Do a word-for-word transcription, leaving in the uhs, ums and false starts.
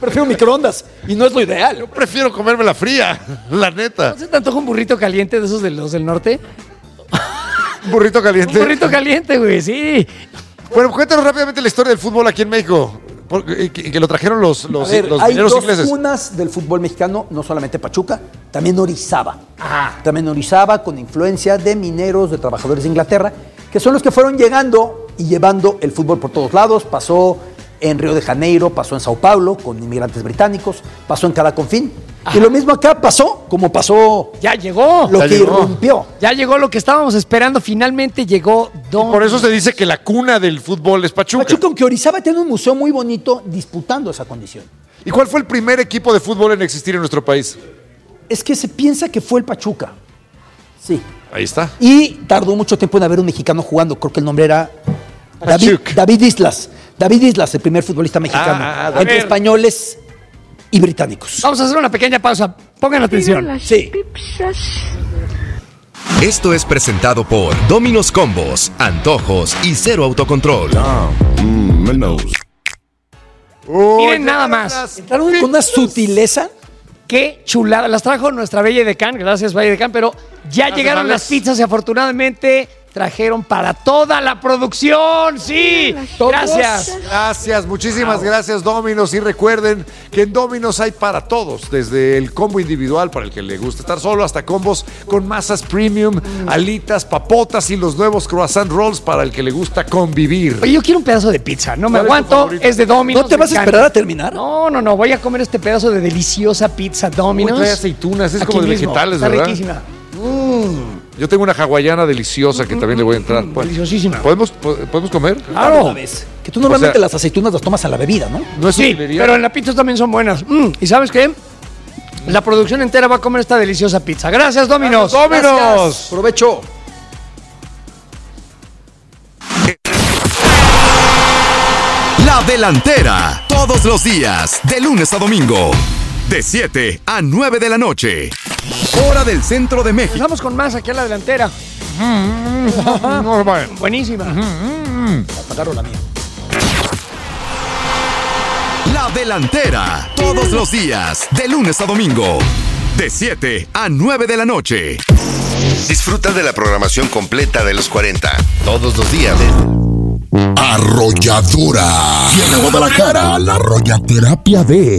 Prefiero microondas y no es lo ideal. Yo prefiero comerme la fría, la neta. ¿No se te antoja un burrito caliente de esos de los del norte? Un burrito caliente. Un burrito caliente, güey, sí. Bueno, cuéntanos rápidamente la historia del fútbol aquí en México. Porque, que, que lo trajeron los, los, A ver, los hay mineros dos ingleses. cunas del fútbol mexicano, no solamente Pachuca, también Orizaba. Ah. También Orizaba con influencia de mineros, de trabajadores de Inglaterra, que son los que fueron llegando y llevando el fútbol por todos lados. Pasó en Río de Janeiro, pasó en Sao Paulo con inmigrantes británicos, pasó en cada confín. Ajá. Y lo mismo acá pasó, como pasó Ya llegó. lo Ya que llegó. irrumpió. Ya llegó lo que estábamos esperando. Finalmente llegó Don. Por eso se dice que la cuna del fútbol es Pachuca. Pachuca, aunque Orizaba tiene un museo muy bonito disputando esa condición. ¿Y cuál fue el primer equipo de fútbol en existir en nuestro país? Es que se piensa que fue el Pachuca. Sí. Ahí está. Y tardó mucho tiempo en haber un mexicano jugando. Creo que el nombre era David, Pachuca. David Islas. David Islas, el primer futbolista mexicano. Ah, entre David. españoles y británicos. Vamos a hacer una pequeña pausa. Pongan atención. Sí. Esto es presentado por Domino's Combos, Antojos y Cero Autocontrol. Miren nada más. Entraron con una sutileza. Qué chulada. Las trajo nuestra Bella de Can. Gracias, Bella de Can. Pero ya Gracias, llegaron Alex. las pizzas y afortunadamente trajeron para toda la producción. Sí. Gracias. Gracias, muchísimas gracias, Domino's. Y recuerden que en Domino's hay para todos, desde el combo individual para el que le gusta estar solo, hasta combos con masas premium, alitas, papotas y los nuevos croissant rolls para el que le gusta convivir. Oye, yo quiero un pedazo de pizza. No me ¿Cuál es tu aguanto. favorito? Es de Domino's. ¿No te me vas a encanta. esperar a terminar? No, no, no. Voy a comer este pedazo de deliciosa pizza Domino's. Uy, trae aceitunas, es Aquí como de mismo. vegetales, Está ¿verdad? riquísima. Yo tengo una hawaiana deliciosa que también le voy a entrar. deliciosísima. ¿Podemos, po- ¿podemos comer? Claro. Una vez. Que tú normalmente O sea- las aceitunas las tomas a la bebida, ¿no? No es Sí, utilería. pero en la pizza también son buenas. Mm, ¿y sabes qué? La producción entera va a comer esta deliciosa pizza. Gracias, Domino's. ¡Domino's! Provecho. La Delantera, todos los días, de lunes a domingo, de siete a nueve de la noche. Hora del centro de México. Vamos con más aquí a la delantera. No, vale. Buenísima. Apagaron la mía. La Delantera, todos los días, de lunes a domingo, de siete a nueve de la noche. Disfruta de la programación completa de los cuarenta, todos los días. Arrolladora. Viene a Guadalajara la arrollaterapia de